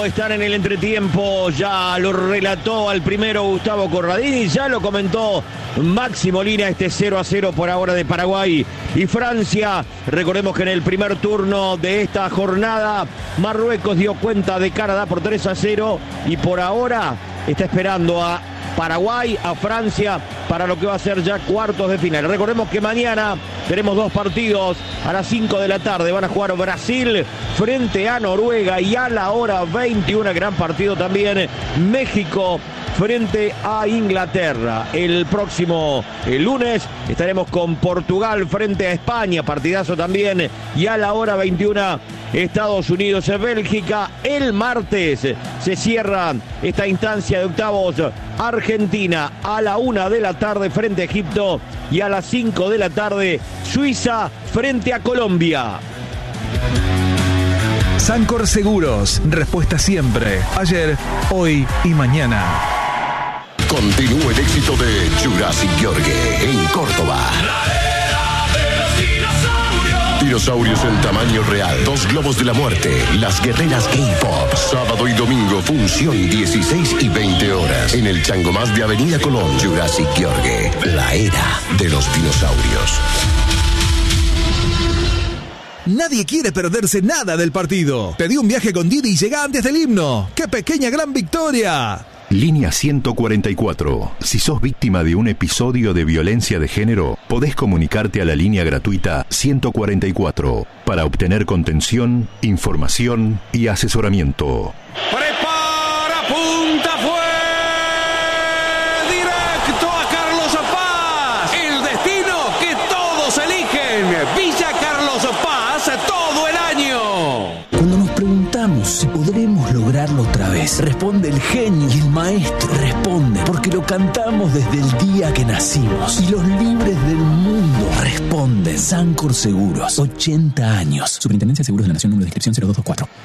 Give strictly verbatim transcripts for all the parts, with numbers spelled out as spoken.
cero están en el entretiempo. Ya lo relató al primero Gustavo Corradini. Ya lo comentó Maxi Molina. Este cero a cero por ahora de Paraguay y Francia. Recordemos que en el primer turno de esta jornada Marruecos dio cuenta de Canadá por tres a cero. Y por ahora está esperando a Paraguay, a Francia, para lo que va a ser ya cuartos de final. Recordemos que mañana tenemos dos partidos a las cinco de la tarde. Van a jugar Brasil frente a Noruega y a la hora veintiuno, gran partido también, México frente a Inglaterra. El próximo el lunes estaremos con Portugal frente a España, partidazo también, y a la hora veintiuno Estados Unidos y Bélgica. El martes se cierra esta instancia de octavos, Argentina a la una de la tarde frente a Egipto y a las cinco de la tarde Suiza frente a Colombia. Sancor Seguros, respuesta siempre, ayer, hoy y mañana. Continúa el éxito de Jurassic Jorge en Córdoba. Dinosaurios en tamaño real, dos globos de la muerte, las guerreras K-Pop. Sábado y domingo, función dieciséis y veinte horas. En el Changomás de Avenida Colón. Jurassic Jorge, la era de los dinosaurios. Nadie quiere perderse nada del partido. Pedí un viaje con Didi y llega antes del himno. ¡Qué pequeña gran victoria! Línea ciento cuarenta y cuatro. Si sos víctima de un episodio de violencia de género, podés comunicarte a la línea gratuita ciento cuarenta y cuatro para obtener contención, información y asesoramiento. ¡Prepara! ¡Punta! ¡Fue! ¡Directo a Carlos Paz! El destino que todos eligen. Villa Carlos Paz todo el año. Cuando nos preguntamos si podremos lograrlo otra vez, responde el genio y el maestro. Responde porque lo cantamos desde el día que nacimos. Y los libres del mundo responden. Sancor Seguros, ochenta años. Superintendencia de Seguros de la Nación, número de inscripción cero dos dos cuatro.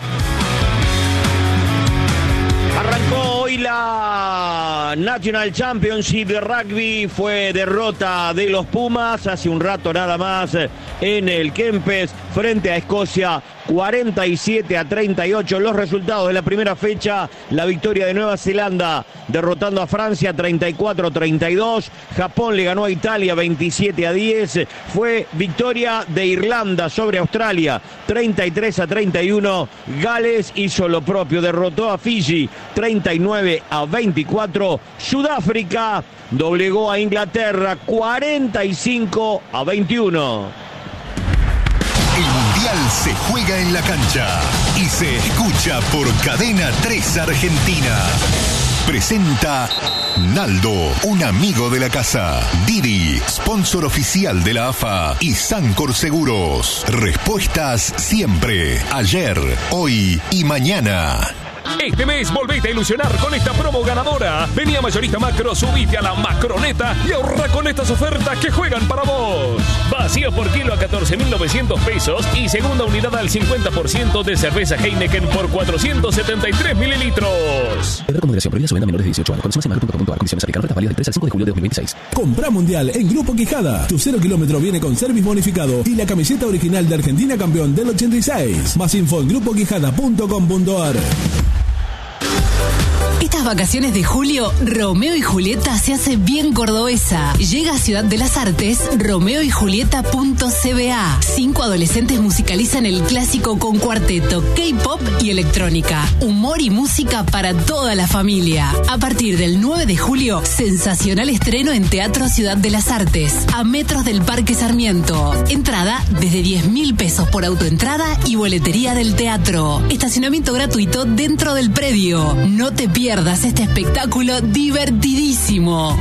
Arrancó hoy la National Championship de rugby. Fue derrota de los Pumas hace un rato nada más en el Kempes frente a Escocia. cuarenta y siete a treinta y ocho los resultados de la primera fecha. La victoria de Nueva Zelanda derrotando a Francia treinta y cuatro a treinta y dos. Japón le ganó a Italia veintisiete a diez. Fue victoria de Irlanda sobre Australia treinta y tres a treinta y uno. Gales hizo lo propio, derrotó a Fiji treinta y nueve a veinticuatro. Sudáfrica doblegó a Inglaterra cuarenta y cinco a veintiuno. El Mundial se juega en la cancha y se escucha por Cadena tres Argentina. Presenta Naldo, un amigo de la casa. Didi, sponsor oficial de la A F A. Y Sancor Seguros. Respuestas siempre, ayer, hoy y mañana. Este mes volvete a ilusionar con esta promo ganadora. Vení a Mayorista Macro, subite a la Macroneta y ahorra con estas ofertas que juegan para vos. Vacío por kilo a catorce mil novecientos pesos y segunda unidad al cincuenta por ciento de cerveza Heineken por cuatrocientos setenta y tres mililitros. Beber con moderación, prohibida su venta a menores de dieciocho años. Condiciones en macro punto com punto a r. Condiciones aplican. Ofertas válidas del tres al cinco de julio de dos mil veintiséis. Comprá Mundial en Grupo Quijada. Tu cero kilómetro viene con service bonificado y la camiseta original de Argentina campeón del ochenta y seis. Más info en grupo quijada punto com punto a r. Estas vacaciones de julio, Romeo y Julieta se hace bien cordobesa. Llega a Ciudad de las Artes, romeo y julieta punto c b a. Cinco adolescentes musicalizan el clásico con cuarteto, K-pop y electrónica. Humor y música para toda la familia. A partir del nueve de julio, sensacional estreno en Teatro Ciudad de las Artes, a metros del Parque Sarmiento. Entrada desde diez mil pesos por autoentrada y boletería del teatro. Estacionamiento gratuito dentro del predio. No te pierdas este espectáculo divertidísimo.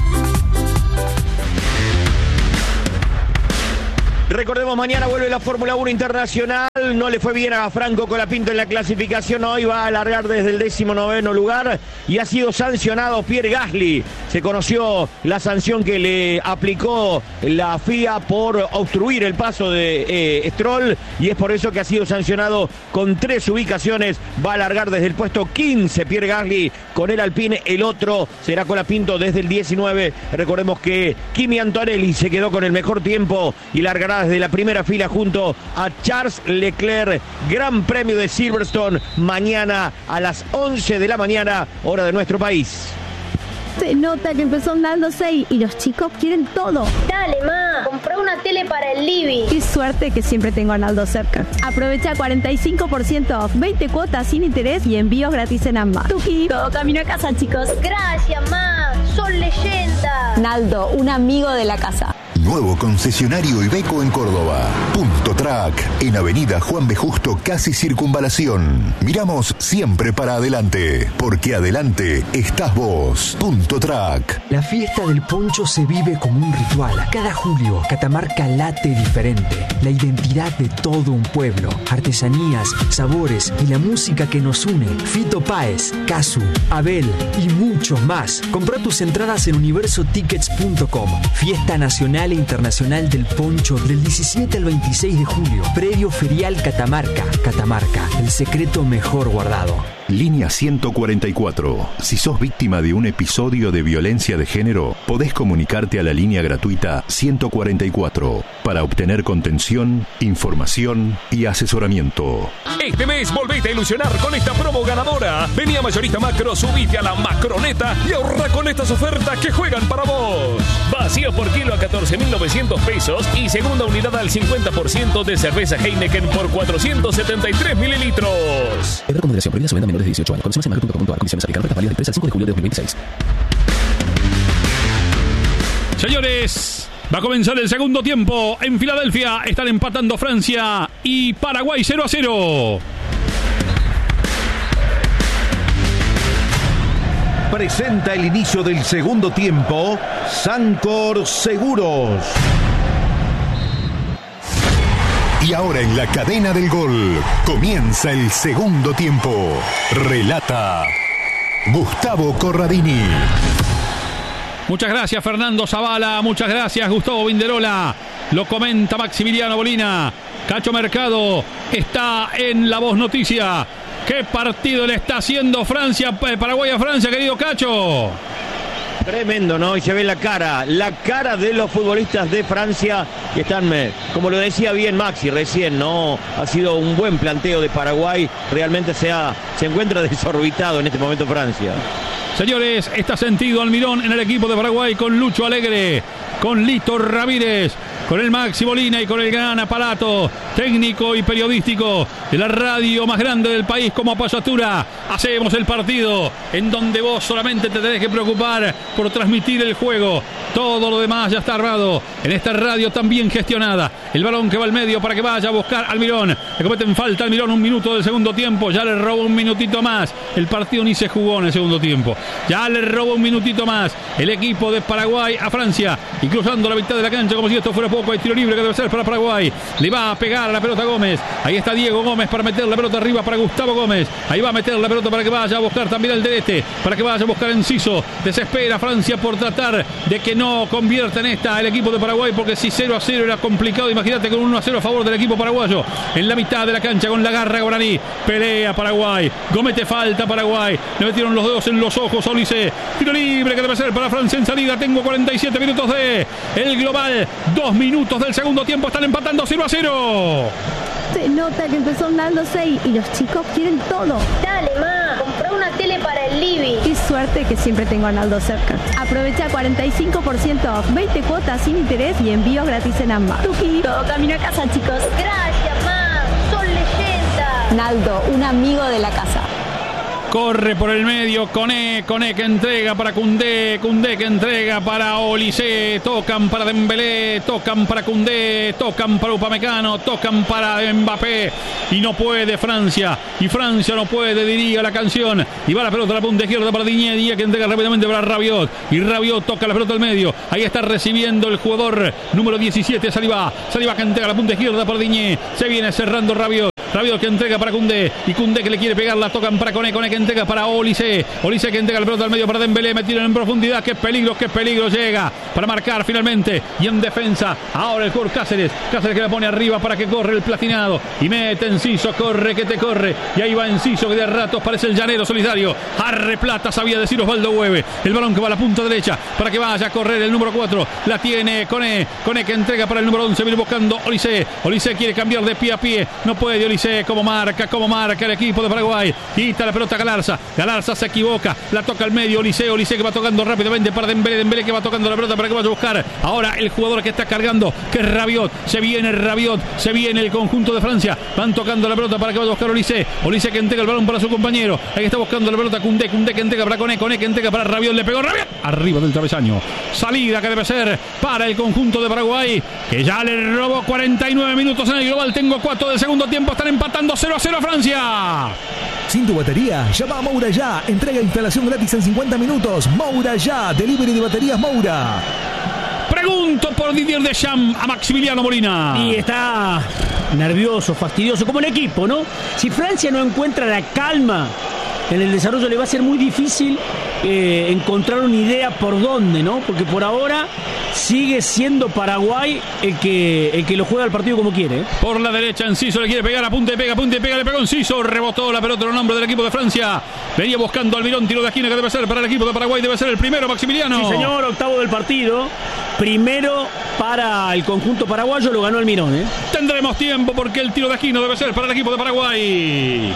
Recordemos, mañana vuelve la Fórmula uno Internacional. No le fue bien a Franco Colapinto en la clasificación. Hoy va a alargar desde el décimo noveno lugar y ha sido sancionado Pierre Gasly. Se conoció la sanción que le aplicó la F I A por obstruir el paso de eh, Stroll y es por eso que ha sido sancionado con tres ubicaciones. Va a alargar desde el puesto quince Pierre Gasly con el Alpine. El otro será Colapinto desde el diecinueve. Recordemos que Kimi Antonelli se quedó con el mejor tiempo y largará está desde la primera fila junto a Charles Leclerc. Gran Premio de Silverstone mañana a las once de la mañana, hora de nuestro país. Se nota que empezó Naldo seis y los chicos quieren todo. Dale, ma, compré una tele para el living. Qué suerte que siempre tengo a Naldo cerca. Aprovecha cuarenta y cinco por ciento off, veinte cuotas sin interés y envíos gratis en ambas. Tuki, todo camino a casa, chicos. Gracias, ma, son leyendas. Naldo, un amigo de la casa. Nuevo concesionario Iveco en Córdoba. Punto Track, en Avenida Juan B. Justo, casi Circunvalación. Miramos siempre para adelante, porque adelante estás vos. Punto Track. La fiesta del poncho se vive como un ritual. Cada julio, Catamarca late diferente. La identidad de todo un pueblo. Artesanías, sabores y la música que nos une. Fito Páez, Casu, Abel y muchos más. Compra tus entradas en universo tickets punto com. Fiesta nacional e internacional del poncho del diecisiete al veintiséis de julio. Predio Ferial Catamarca. Catamarca, el secreto mejor guardado. Línea ciento cuarenta y cuatro. Si sos víctima de un episodio de violencia de género, podés comunicarte a la línea gratuita ciento cuarenta y cuatro para obtener contención, información y asesoramiento. Este mes volvete a ilusionar con esta promo ganadora. Vení a Mayorista Macro, subite a la Macroneta y ahorra con estas ofertas que juegan para vos. Vacío por kilo a catorce mil novecientos pesos y segunda unidad al cincuenta por ciento de cerveza Heineken por cuatrocientos setenta y tres mililitros. Beber con moderación, prohibida su venta a menores de dieciocho años. Condiciones en macro punto com punto a r. Condiciones aplicables. Válidas del tres al cinco de julio de dos mil veintiséis. Señores, va a comenzar el segundo tiempo. En Filadelfia están empatando Francia y Paraguay cero a cero. Presenta el inicio del segundo tiempo Sancor Seguros. Y ahora en la cadena del gol comienza el segundo tiempo. Relata Gustavo Corradini. Muchas gracias Fernando Zavala, muchas gracias Gustavo Vinderola. Lo comenta Maximiliano Bolina. Cacho Mercado está en La Voz Noticia. ¿Qué partido le está haciendo Francia, Paraguay a Francia, querido Cacho? Tremendo, ¿no? Y se ve la cara, la cara de los futbolistas de Francia que están, como lo decía bien Maxi recién, ¿no? Ha sido un buen planteo de Paraguay, realmente se, ha, se encuentra desorbitado en este momento Francia. Señores, está sentido Almirón en el equipo de Paraguay con Lucho Alegre, con Lito Ramírez, con el Maxi Molina y con el gran aparato técnico y periodístico de la radio más grande del país como Apayatura. Hacemos el partido en donde vos solamente te tenés que preocupar por transmitir el juego. Todo lo demás ya está armado en esta radio tan bien gestionada. El balón que va al medio para que vaya a buscar Almirón. Le cometen falta a Almirón, un minuto del segundo tiempo. Ya le robó un minutito más. El partido ni se jugó en el segundo tiempo. Ya le robó un minutito más el equipo de Paraguay a Francia. Y cruzando la mitad de la cancha como si esto fuera poco. Hay tiro libre que debe ser para Paraguay. Le va a pegar a la pelota Gómez. Ahí está Diego Gómez para meter la pelota arriba para Gustavo Gómez. Ahí va a meter la pelota para que vaya a buscar también el Delete. Para que vaya a buscar Enciso. Desespera Francia por tratar de que no convierta en esta el equipo de Paraguay, porque si cero a cero era complicado, imagínate con uno a cero a favor del equipo paraguayo. En la mitad de la cancha con la garra Guaraní. Pelea Paraguay. Comete falta Paraguay. Le metieron los dedos en los ojos a Olise. Tiro libre que debe ser para Francia en salida. Tengo cuarenta y siete minutos de el global. Dos minutos del segundo tiempo. Están empatando cero a cero. Se nota que empezó Naldo seis y los chicos quieren todo. Dale, ma, compré una tele para el living. Qué suerte que siempre tengo a Naldo cerca. Aprovecha cuarenta y cinco por ciento off, veinte cuotas sin interés y envíos gratis en ambas. Tuki, todo camino a casa, chicos. Gracias, ma, son leyendas. Naldo, un amigo de la casa. Corre por el medio, Coné, Coné que entrega para Koundé, Koundé que entrega para Olise, tocan para Dembélé, tocan para Koundé, tocan para Upamecano, tocan para Mbappé y no puede Francia, y Francia no puede, diría la canción, y va la pelota a la punta izquierda para Diñé, Diñé que entrega rápidamente para Rabiot, y Rabiot toca la pelota al medio, ahí está recibiendo el jugador número diecisiete, Saliba, Saliba que entrega la punta izquierda para Diñé, se viene cerrando Rabiot. Rabiot que entrega para Koundé. Y Koundé que le quiere pegar. La tocan para Koné. Koné que entrega para Olise. Olise que entrega el pelota al medio para Dembélé. Metido en profundidad. Qué peligro, qué peligro. Llega para marcar finalmente. Y en defensa. Ahora el jugador Cáceres. Cáceres que la pone arriba para que corre el platinado. Y mete Enciso. Corre que te corre. Y ahí va Enciso que de ratos parece el llanero solidario. Arre plata sabía decir Osvaldo Hueve. El balón que va a la punta derecha para que vaya a correr el número cuatro. La tiene Koné. Koné que entrega para el número once. Viene buscando Olise. Olise quiere cambiar de pie a pie. No puede Olise. Como marca, como marca el equipo de Paraguay. Quita la pelota Galarza. Galarza se equivoca. La toca al medio Olise. Olise que va tocando rápidamente para Dembélé. Dembélé que va tocando la pelota para que vaya a buscar. Ahora el jugador que está cargando, que es Rabiot. Se viene Rabiot. Se viene el conjunto de Francia. Van tocando la pelota para que vaya a buscar Olise. Olise que entrega el balón para su compañero. Ahí está buscando la pelota Koundé. Koundé que entrega para Koné. Koné que entrega para Rabiot. Le pegó Rabiot. Arriba del travesaño. Salida que debe ser para el conjunto de Paraguay, que ya le robó cuarenta y nueve minutos en el global. Tengo cuatro del segundo tiempo. Están empatando cero a cero a Francia. Sin tu batería, llama a Moura Ya. Entrega e instalación gratis en cincuenta minutos. Moura Ya. Delivery de baterías Moura. Pregunto por Didier Deschamps a Maximiliano Molina. Y está nervioso, fastidioso, como el equipo, ¿no? Si Francia no encuentra la calma en el desarrollo, le va a ser muy difícil eh, encontrar una idea por dónde, ¿no? Porque por ahora sigue siendo Paraguay el que, el que lo juega el partido como quiere, ¿eh? Por la derecha, Enciso le quiere pegar, apunta y pega, apunta y pega, le pegó Enciso, rebotó la pelota en nombre del equipo de Francia. Venía buscando Almirón, tiro de esquina que debe ser para el equipo de Paraguay, debe ser el primero, Maximiliano. Sí, señor, octavo del partido. Primero para el conjunto paraguayo, lo ganó Almirón, ¿eh? Tendremos tiempo porque el tiro de esquina debe ser para el equipo de Paraguay.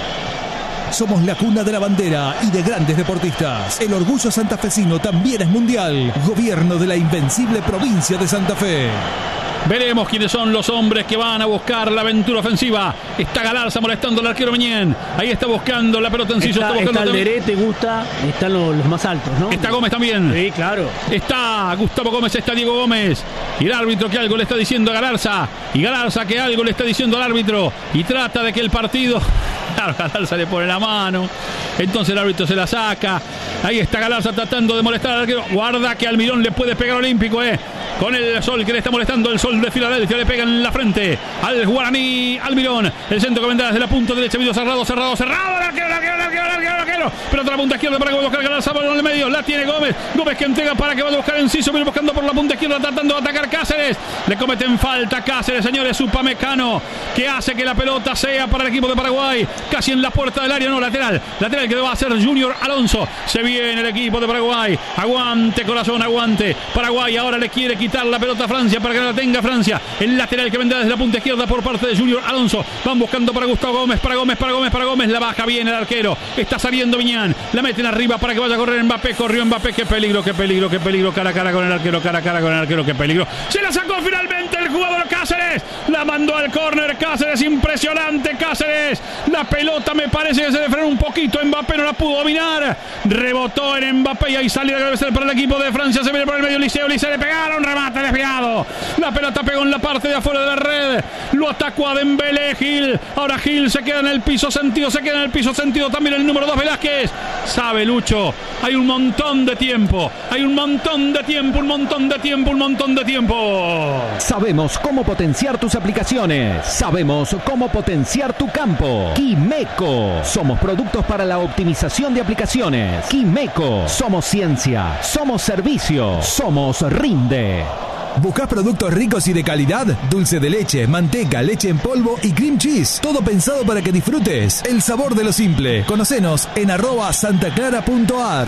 Somos la cuna de la bandera y de grandes deportistas. El orgullo santafesino también es mundial. Gobierno de la invencible provincia de Santa Fe. Veremos quiénes son los hombres que van a buscar la aventura ofensiva. Está Galarza molestando al arquero Meñén. Ahí está buscando la pelota Enciso. Está, está, está buscando Alderete, te gusta. Están los, los más altos, ¿no? Está Gómez también. Sí, claro. Está Gustavo Gómez, está Diego Gómez. Y el árbitro que algo le está diciendo a Galarza. Y Galarza que algo le está diciendo al árbitro. Y trata de que el partido... Claro, Galarza le pone la mano. Entonces el árbitro se la saca. Ahí está Galarza tratando de molestar al arquero. Guarda que Almirón le puede pegar Olímpico, eh. Con el sol que le está molestando, el sol de Filadelfia le pega en la frente al guaraní Almirón. El centro que vendrá desde la punta derecha, video cerrado, cerrado, cerrado. El arquero, el arquero, el arquero, el arquero, el arquero. Pero otra punta izquierda para que vaya a buscar Galarza en el medio. La tiene Gómez. Gómez que entrega para que vaya a buscar Enciso. Viene buscando por la punta izquierda, tratando de atacar Cáceres. Le cometen falta Cáceres, señores. Upamecano que hace que la pelota sea para el equipo de Paraguay. Casi en la puerta del área, no, lateral. Lateral que va a ser Junior Alonso. Se viene el equipo de Paraguay. Aguante, corazón, aguante. Paraguay ahora le quiere quitar la pelota a Francia para que no la tenga Francia. El lateral que vendrá desde la punta izquierda por parte de Junior Alonso. Van buscando para Gustavo Gómez, para Gómez, para Gómez, para Gómez. La baja bien el arquero. Está saliendo Viñán. La meten arriba para que vaya a correr Mbappé. Corrió Mbappé. Qué peligro, qué peligro, qué peligro. Cara a cara con el arquero, cara a cara con el arquero. Qué peligro. Se la sacó finalmente el jugador Cáceres. La mandó al córner Cáceres. Impresionante Cáceres. La pelota me parece que se le frenó un poquito. Mbappé no la pudo dominar. Rebotó en Mbappé y ahí salida que debe ser para el equipo de Francia. Se viene por el medio Liceo. Liceo le pegaron. Remate desviado. La pelota pegó en la parte de afuera de la red. Lo atacó a Dembélé. Gil. Ahora Gil se queda en el piso sentido. Se queda en el piso sentido también el número dos Velázquez. Sabe Lucho. Hay un montón de tiempo. Hay un montón de tiempo. Un montón de tiempo. Un montón de tiempo. Sabemos cómo potenciar tus aplicaciones. Sabemos cómo potenciar tu campo. Quimeco. Somos productos para la optimización de aplicaciones. Quimeco. Somos ciencia. Somos servicio. Somos Rinde. ¿Buscas productos ricos y de calidad? Dulce de leche, manteca, leche en polvo y cream cheese. Todo pensado para que disfrutes el sabor de lo simple. Conocenos en arroba santaclara.ar.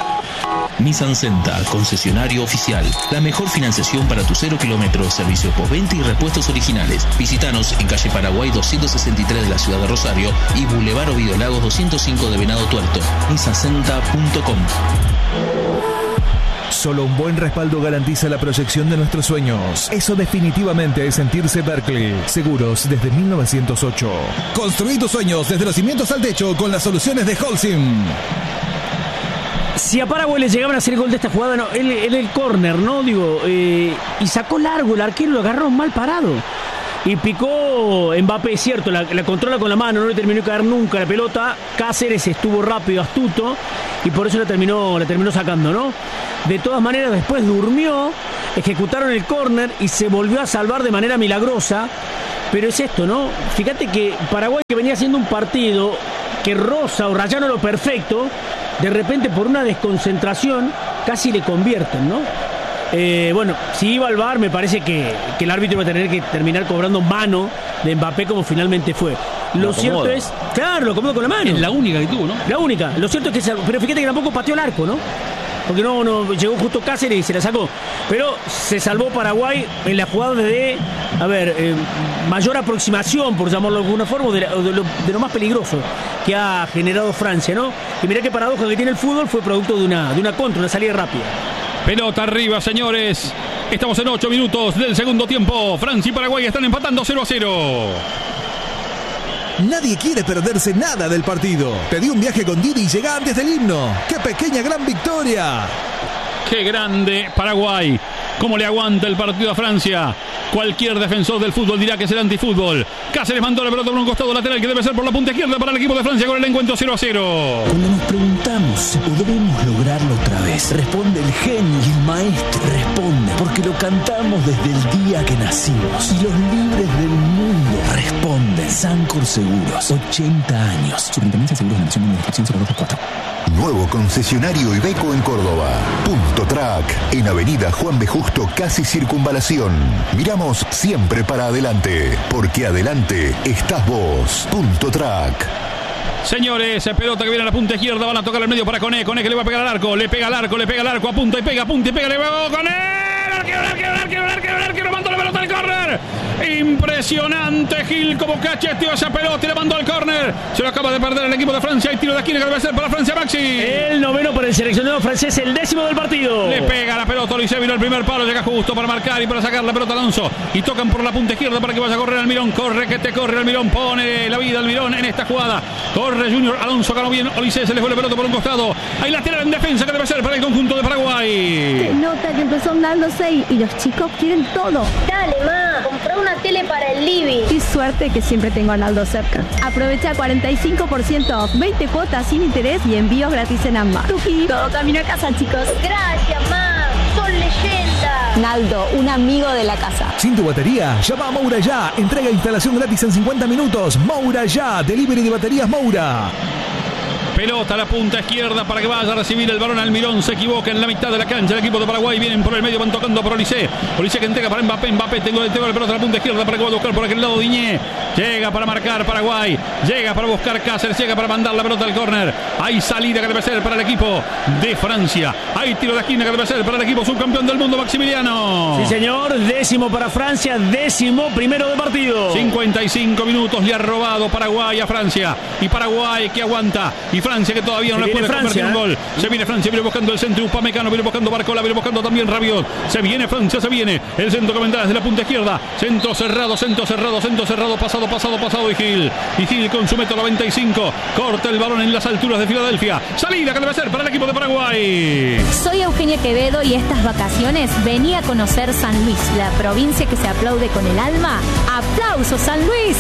Nissan Senta, concesionario oficial. La mejor financiación para tu cero kilómetros, servicio postventa y repuestos originales. Visítanos en calle Paraguay doscientos sesenta y tres de la ciudad de Rosario y Boulevard Ovidio Lagos doscientos cinco de Venado Tuerto. nissan senta punto com. Solo un buen respaldo garantiza la proyección de nuestros sueños. Eso definitivamente es sentirse Berkeley. Seguros desde mil novecientos ocho. Construí tus sueños desde los cimientos al techo con las soluciones de Holcim. Si a Paraguay le llegaban a hacer gol de esta jugada, no, él, él el córner, ¿no? Digo, eh, y sacó largo el arquero, lo agarró mal parado. Y picó Mbappé, cierto, la, la controla con la mano, no le terminó de caer nunca la pelota. Cáceres estuvo rápido, astuto, y por eso la terminó, la terminó sacando, ¿no? De todas maneras, después durmió, ejecutaron el córner y se volvió a salvar de manera milagrosa Pero es esto, ¿no? Fíjate que Paraguay, que venía haciendo un partido que roza o rayano lo perfecto, de repente por una desconcentración casi le convierten, ¿no? Eh, bueno, si iba al V A R, me parece que, que el árbitro iba a tener que terminar cobrando mano de Mbappé como finalmente fue. Lo, lo cierto es, claro, lo acomodo con la mano. Es la única que tuvo, ¿no? La única. Lo cierto es que, pero fíjate que tampoco pateó el arco, ¿no? Porque no, no llegó justo Cáceres y se la sacó. Pero se salvó Paraguay en la jugada de, a ver, eh, mayor aproximación, por llamarlo de alguna forma, de, la, de, lo, de lo más peligroso que ha generado Francia, ¿no? Y mirá qué paradoja que tiene el fútbol, fue producto de una, de una contra, una salida rápida. Pelota arriba, señores. Estamos en ocho minutos del segundo tiempo. Francia y Paraguay están empatando cero a cero. Nadie quiere perderse nada del partido. Pedí un viaje con Didi y llega antes del himno. ¡Qué pequeña gran victoria! ¡Qué grande Paraguay! ¿Cómo le aguanta el partido a Francia? Cualquier defensor del fútbol dirá que es el antifútbol. Cáceres mandó la pelota por un costado lateral que debe ser por la punta izquierda para el equipo de Francia con el encuentro cero a cero. Cuando nos preguntamos si podremos lograrlo otra vez, responde el genio y el maestro. Responde porque lo cantamos desde el día que nacimos. Y los libres del mundo responden. Sancor Seguros, ochenta años. Superintendencia de Seguros de la Nación, número de inscripción cero dos cuatro. Nuevo concesionario Iveco en Córdoba. Punto Track, en Avenida Juan B. Justo, casi Circunvalación. Miramos siempre para adelante, porque adelante estás vos. Punto Track. Señores, pelota que viene a la punta izquierda, van a tocar el medio para Coné. Coné que le va a pegar al arco, le pega al arco, le pega al arco, apunta y pega, apunta y pega, le va a Coné. Arquero, arquero, arquero, arquero, arquero, mandó la pelota al córner. Impresionante Gil como cacheteó esa pelota y le mandó al córner. Se lo acaba de perder el equipo de Francia. Hay tiro de esquina que debe ser para Francia, Maxi. El noveno para el seleccionado francés, el décimo del partido. Le pega la pelota, Olise vino el primer palo, llega justo para marcar y para sacar la pelota Alonso. Y tocan por la punta izquierda para que vaya a correr Almirón. Corre, que te corre Almirón, pone la vida Almirón en esta jugada. Corre Junior, Alonso ganó bien, Olise se le fue la pelota por un costado. Hay lateral en defensa que debe ser para el conjunto de Paraguay. Se nota que empezó Naldo seis y los chicos quieren todo. Dale, ma, comprá una tele para el living. Y suerte que siempre tengo a Naldo cerca. Aprovecha cuarenta y cinco por ciento off, veinte cuotas sin interés y envíos gratis en Amba. Tuki, todo camino a casa, chicos. Gracias, ma, son leyenda. Naldo, un amigo de la casa. Sin tu batería, llama a Moura ya. Entrega e instalación gratis en cincuenta minutos. Moura ya, delivery de baterías Moura. Pelota a la punta izquierda para que vaya a recibir el balón Almirón. Se equivoca en la mitad de la cancha. El equipo de Paraguay vienen por el medio, van tocando por Olise. Olise que entrega para Mbappé. Mbappé tengo, tengo la pelota a la punta izquierda para que vaya a buscar por aquel lado Diñé. Llega para marcar Paraguay. Llega para buscar Cáceres. Llega para mandar la pelota al córner. Hay salida que debe ser para el equipo de Francia. Hay tiro de esquina que debe ser para el equipo subcampeón del mundo, Maximiliano. Sí, señor. Décimo para Francia. Décimo primero de partido. cincuenta y cinco minutos le ha robado Paraguay a Francia. Y Paraguay que aguanta. Y Francia que todavía no le puede Francia, convertir un gol. ¿eh? Se viene Francia, viene buscando el centro Upamecano, viene buscando Barcola, viene buscando también Rabiot. Se viene Francia, se viene. El centro que vendrá desde la punta izquierda. Centro cerrado, centro cerrado, centro cerrado, pasado, pasado, pasado y Gil. Y Gil con su metro noventa y cinco. Corta el balón en las alturas de Filadelfia. Salida que debe ser para el equipo de Paraguay. Soy Eugenia Quevedo y estas vacaciones venía a conocer San Luis, la provincia que se aplaude con el alma. ¡Aplausos, San Luis!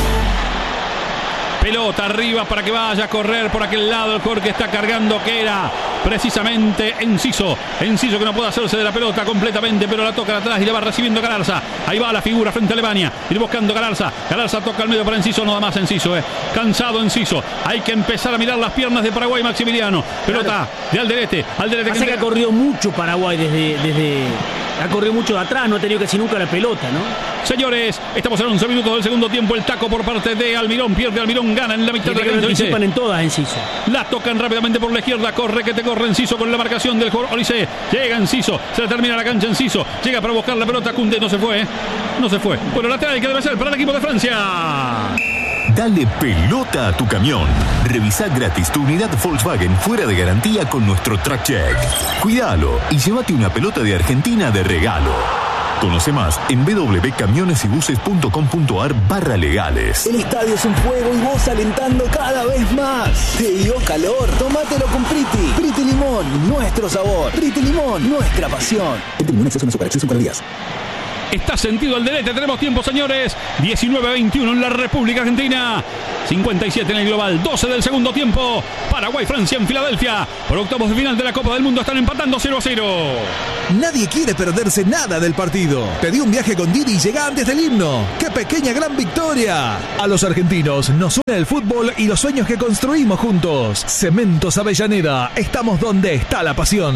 Pelota arriba para que vaya a correr por aquel lado. El jugador que está cargando, que era precisamente Enciso. Enciso que no puede hacerse de la pelota completamente, pero la toca de atrás y le va recibiendo Galarza. Ahí va la figura frente a Alemania. Ir buscando Galarza. Galarza toca al medio para Enciso. No da más Enciso. Eh. Cansado Enciso. Hay que empezar a mirar las piernas de Paraguay, Maximiliano. Pelota claro. de Alderete. Alderete que, que ha corrido mucho Paraguay desde... desde... Ha corrido mucho de atrás, no ha tenido casi nunca la pelota, ¿no? Señores, estamos en once minutos del segundo tiempo. El taco por parte de Almirón. Pierde Almirón, gana en la mitad de la cancha. Participan en todas, Enciso. La tocan rápidamente por la izquierda. Corre, que te corre Enciso con la marcación del jugador Olise. Llega Enciso, se le termina la cancha Enciso. Llega para buscar la pelota. Kunde no se fue, ¿eh? No se fue. Bueno, lateral que debe ser para el equipo de Francia. Dale pelota a tu camión. Revisa gratis tu unidad Volkswagen fuera de garantía con nuestro Track Check. Cuídalo y llévate una pelota de Argentina de regalo. Conoce más en www.camionesybuses.com.ar barra legales. El estadio es un juego y vos alentando cada vez más. ¿Te dio calor? Tómatelo con Priti. Priti Limón, nuestro sabor. Priti Limón, nuestra pasión. Priti Limón, exceso en azúcar, exceso en calorías. Está sentido el delete. Tenemos tiempo, señores. diecinueve a veintiuno en la República Argentina. cincuenta y siete en el global. doce del segundo tiempo. Paraguay, Francia en Filadelfia. Por octavos de final de la Copa del Mundo están empatando cero a cero. Nadie quiere perderse nada del partido. Pedí un viaje con Didi y llega antes del himno. ¡Qué pequeña gran victoria! A los argentinos nos une el fútbol y los sueños que construimos juntos. Cementos Avellaneda. Estamos donde está la pasión.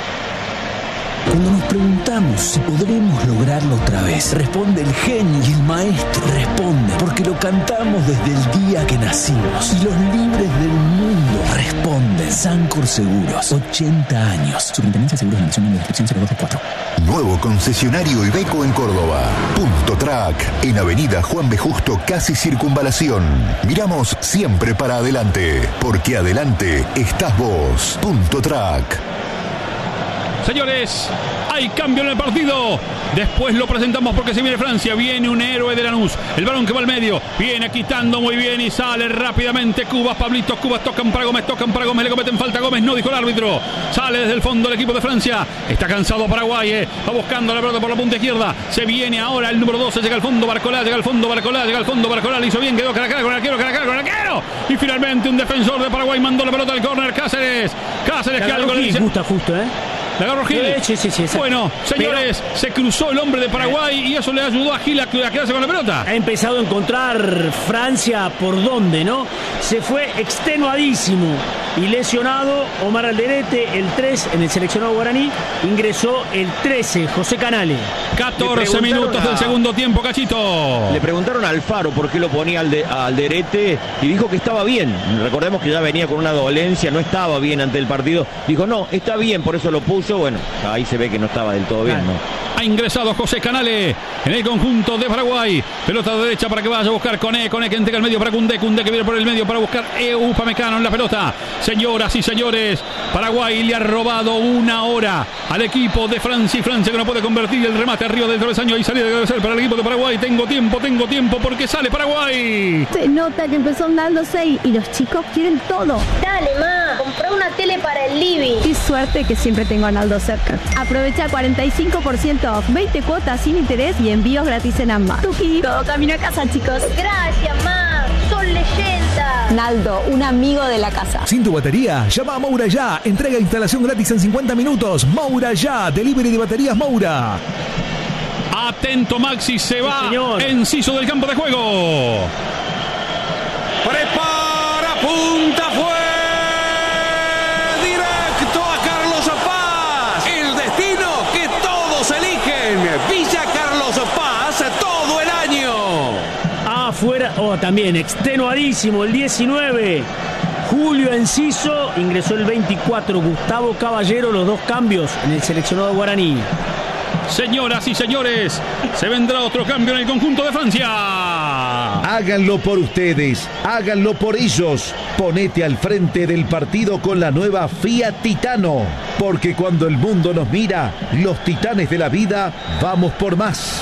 Cuando nos preguntamos si podremos lograrlo otra vez, responde el genio y el maestro. Responde porque lo cantamos desde el día que nacimos. Y los libres del mundo responden. Sancor Seguros, ochenta años. Superintendencia de Seguros de la Nación en la descripción cero dos cuatro. Nuevo concesionario Iveco en Córdoba. Punto Track, en Avenida Juan B. Justo, casi Circunvalación. Miramos siempre para adelante, porque adelante estás vos. Punto Track. Señores, hay cambio en el partido. Después lo presentamos porque se viene Francia. Viene un héroe de Lanús. El balón que va al medio. Viene quitando muy bien y sale rápidamente Cubas. Pablitos Cubas tocan para Gómez. Tocan para Gómez. Le cometen falta a Gómez. No dijo el árbitro. Sale desde el fondo el equipo de Francia. Está cansado Paraguay. Eh. Va buscando la pelota por la punta izquierda. Se viene ahora el número doce. Llega al fondo Barcolá. Llega al fondo Barcolá. Llega al fondo Barcolá. Le hizo bien. Quedó cara a cara con el arquero. Cara a cara con el arquero. Y finalmente un defensor de Paraguay mandó la pelota al córner. Cáceres. Cáceres que algo le dice. Gusta justo, ¿eh? La agarró Gil. Sí, sí, sí, bueno, señores, pero se cruzó el hombre de Paraguay y eso le ayudó a Gil a quedarse con la pelota. Ha empezado a encontrar Francia por dónde, ¿no? Se fue extenuadísimo y lesionado Omar Alderete, el tres en el seleccionado guaraní. Ingresó el trece, José Canale. catorce minutos a... del segundo tiempo, Cachito. Le preguntaron a Alfaro por qué lo ponía al de, a Alderete y dijo que estaba bien. Recordemos que ya venía con una dolencia, no estaba bien ante el partido. Dijo, no, está bien, por eso lo puso. Bueno, ahí se ve que no estaba del todo bien, ¿no? Ha ingresado José Canale en el conjunto de Paraguay. Pelota de derecha para que vaya a buscar Cone. Cone que entrega el medio para Cundé. Cundé que viene por el medio para buscar Upamecano en la pelota. Señoras y señores, Paraguay le ha robado una hora al equipo de Francia. Y Francia que no puede convertir el remate arriba del travesaño. Y salida debe ser para el equipo de Paraguay. Tengo tiempo, tengo tiempo porque sale Paraguay. Se nota que empezó Naldo seis y los chicos quieren todo. Dale, ma, compré una tele para el living. Qué suerte que siempre tengo a Naldo cerca. Aprovecha cuarenta y cinco por ciento off, veinte cuotas sin interés y envíos gratis en Amba. Tuki, todo camino a casa, chicos. Gracias, ma, son leyendas. Naldo, un amigo de la casa. Sin tu batería, llama a Moura Ya. Entrega e instalación gratis en cincuenta minutos. Moura Ya, delivery de baterías Moura. Atento Maxi, se va sí, Enciso del campo de juego. Prepara, punta, fue. Villa Carlos Paz todo el año. Afuera, oh, también extenuadísimo el diecinueve. Julio Enciso, ingresó el veinticuatro. Gustavo Caballero, los dos cambios en el seleccionado guaraní. Señoras y señores, se vendrá otro cambio en el conjunto de Francia. Háganlo por ustedes, háganlo por ellos. Ponete al frente del partido con la nueva Fiat Titano, porque cuando el mundo nos mira, los titanes de la vida, vamos por más.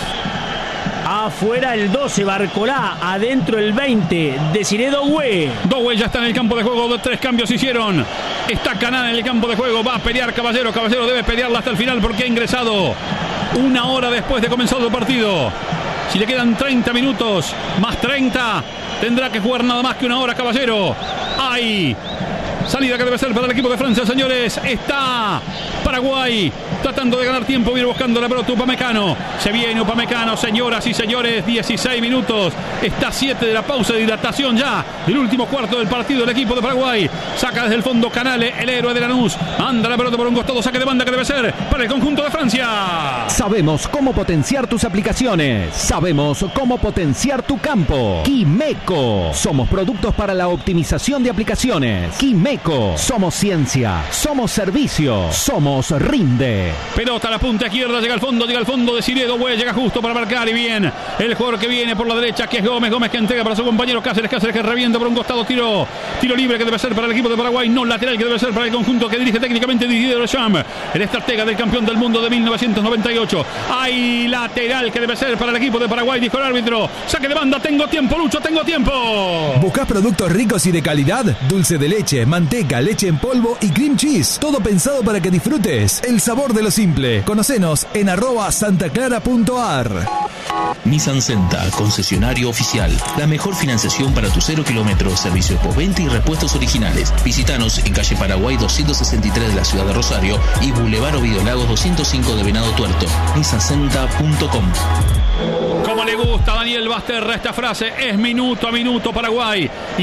Afuera el doce, Barcolá. Adentro el veinte, Desiré Doué. Doué ya está en el campo de juego. De tres cambios hicieron. Está Canal en el campo de juego. Va a pelear Caballero. Caballero debe pelearla hasta el final porque ha ingresado una hora después de comenzado el partido. Si le quedan treinta minutos más treinta, tendrá que jugar nada más que una hora Caballero. ¡Ay! Salida que debe ser para el equipo de Francia, señores. Está Paraguay tratando de ganar tiempo. Viene buscando la pelota Upamecano. Se viene Upamecano, señoras y señores. dieciséis minutos. Está siete de la pausa de hidratación ya. El último cuarto del partido. El equipo de Paraguay saca desde el fondo Canale, el héroe de Lanús. Anda la pelota por un costado. Saque de banda que debe ser para el conjunto de Francia. Sabemos cómo potenciar tus aplicaciones. Sabemos cómo potenciar tu campo. Quimeco. Somos productos para la optimización de aplicaciones. Quimeco. Somos ciencia, somos servicio, somos Rinde. Pelota a la punta izquierda, llega al fondo, llega al fondo de Desiré Doué, llega justo para marcar y bien. El jugador que viene por la derecha, que es Gómez, Gómez que entrega para su compañero Cáceres, Cáceres que revienta por un costado, tiro, tiro libre que debe ser para el equipo de Paraguay, no lateral que debe ser para el conjunto que dirige técnicamente Didier Deschamps, el estratega del campeón del mundo de mil novecientos noventa y ocho. Hay lateral que debe ser para el equipo de Paraguay, dijo el árbitro. Saque de banda, tengo tiempo, Lucho, tengo tiempo. ¿Buscás productos ricos y de calidad? Dulce de leche, mantequilla, manteca, leche en polvo y cream cheese. Todo pensado para que disfrutes el sabor de lo simple. Conocenos en arroba santaclara.ar. Nissan Centa, concesionario oficial. La mejor financiación para tu cero kilómetros, servicio postventa y repuestos originales. Visítanos en calle Paraguay doscientos sesenta y tres de la ciudad de Rosario y Boulevard Ovidio Lagos doscientos cinco de Venado Tuerto. nissan centa punto com. Como le gusta a Daniel Basterra esta frase, es minuto a minuto Paraguay.